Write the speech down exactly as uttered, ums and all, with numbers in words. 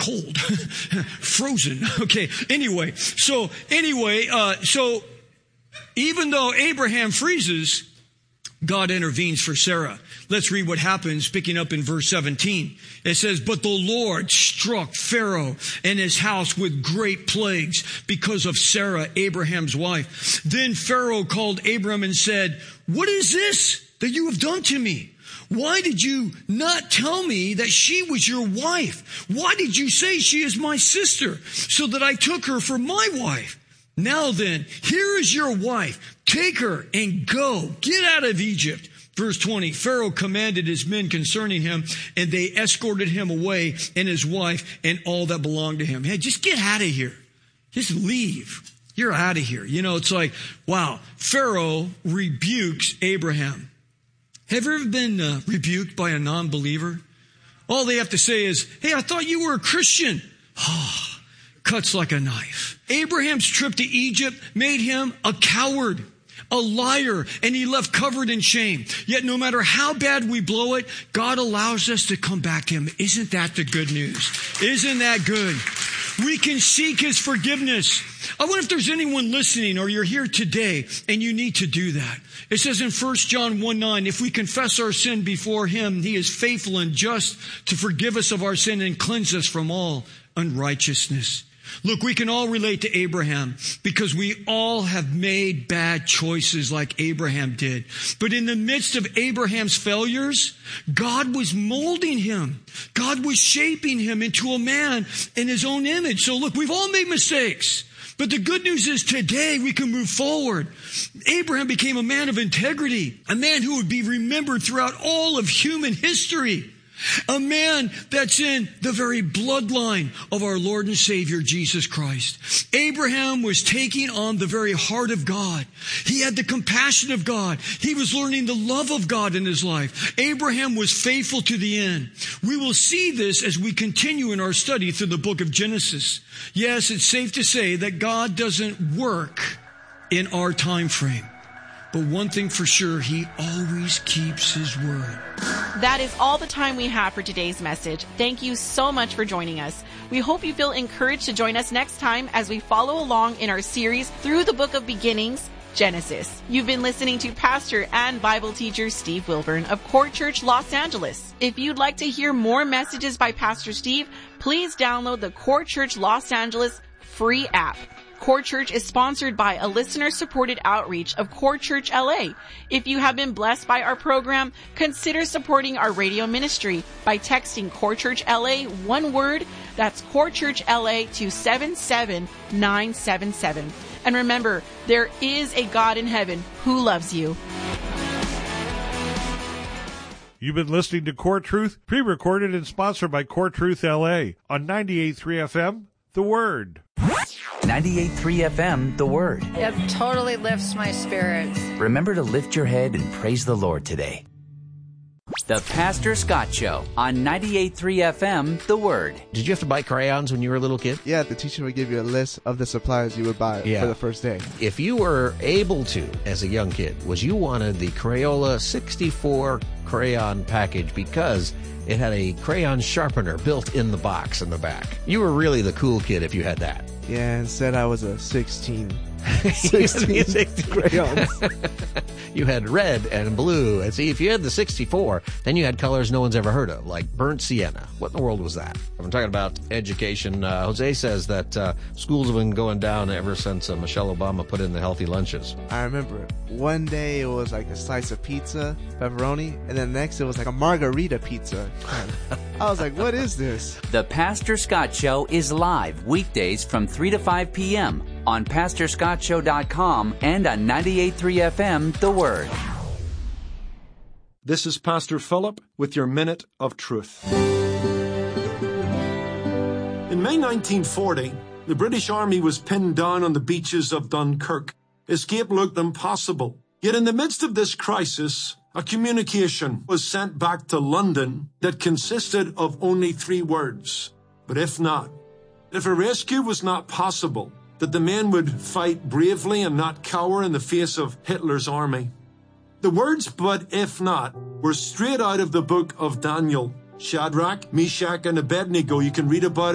cold, frozen. Okay. Anyway, so anyway, uh, so even though Abraham freezes, God intervenes for Sarah. Let's read what happens, picking up in verse seventeen. It says, but the Lord struck Pharaoh and his house with great plagues because of Sarah, Abraham's wife. Then Pharaoh called Abram and said, what is this that you have done to me? Why did you not tell me that she was your wife? Why did you say she is my sister, so that I took her for my wife? Now then, here is your wife. Take her and go. Get out of Egypt. Verse twenty, Pharaoh commanded his men concerning him, and they escorted him away, and his wife and all that belonged to him. Hey, just get out of here. Just leave. You're out of here. You know, it's like, wow, Pharaoh rebukes Abraham. Have you ever been uh, rebuked by a non-believer? All they have to say is, hey, I thought you were a Christian. Oh, cuts like a knife. Abraham's trip to Egypt made him a coward, a liar, and he left covered in shame. Yet no matter how bad we blow it, God allows us to come back to him. Isn't that the good news? Isn't that good? We can seek his forgiveness. I wonder if there's anyone listening, or you're here today and you need to do that. It says in First John one nine, if we confess our sin before him, he is faithful and just to forgive us of our sin and cleanse us from all unrighteousness. Look, we can all relate to Abraham because we all have made bad choices like Abraham did. But in the midst of Abraham's failures, God was molding him. God was shaping him into a man in his own image. So look, we've all made mistakes. But the good news is today we can move forward. Abraham became a man of integrity, a man who would be remembered throughout all of human history. A man that's in the very bloodline of our Lord and Savior, Jesus Christ. Abraham was taking on the very heart of God. He had the compassion of God. He was learning the love of God in his life. Abraham was faithful to the end. We will see this as we continue in our study through the book of Genesis. Yes, it's safe to say that God doesn't work in our time frame. But one thing for sure, he always keeps his word. That is all the time we have for today's message. Thank you so much for joining us. We hope you feel encouraged to join us next time as we follow along in our series through the book of beginnings, Genesis. You've been listening to Pastor and Bible teacher Steve Wilburn of Court Church, Los Angeles. If you'd like to hear more messages by Pastor Steve, please download the Court Church Los Angeles free app. Core Church is sponsored by a listener-supported outreach of Core Church L A. If you have been blessed by our program, consider supporting our radio ministry by texting Core Church L A one word. That's Core Church L A to seven seven nine seven seven. And remember, there is a God in heaven who loves you. You've been listening to Core Truth, pre-recorded and sponsored by Core Truth L A on ninety-eight point three F M, The Word. ninety-eight point three F M, The Word. It totally lifts my spirits. Remember to lift your head and praise the Lord today. The Pastor Scott Show on ninety-eight point three F M, The Word. Did you have to buy crayons when you were a little kid? Yeah, the teacher would give you a list of the supplies you would buy yeah. for the first day. If you were able to, as a young kid, was you wanted the Crayola sixty-four crayon package because it had a crayon sharpener built in the box in the back. You were really the cool kid if you had that. Yeah, instead I was a sixteen. sixteen crayons. You had red and blue. And see, if you had the sixty-four, then you had colors no one's ever heard of, like burnt sienna. What in the world was that? I'm talking about education. Uh, Jose says that uh, schools have been going down ever since uh, Michelle Obama put in the healthy lunches. I remember one day it was like a slice of pizza, pepperoni, and then next it was like a margarita pizza. I was like, what is this? The Pastor Scott Show is live weekdays from three to five p.m. on pastor scott show dot com and on ninety-eight point three F M, The Word. This is Pastor Philip with your Minute of Truth. In May nineteen forty, the British Army was pinned down on the beaches of Dunkirk. Escape looked impossible. Yet in the midst of this crisis, a communication was sent back to London that consisted of only three words. But if not, if a rescue was not possible, that the men would fight bravely and not cower in the face of Hitler's army. The words, but if not, were straight out of the book of Daniel. Shadrach, Meshach, and Abednego. You can read about it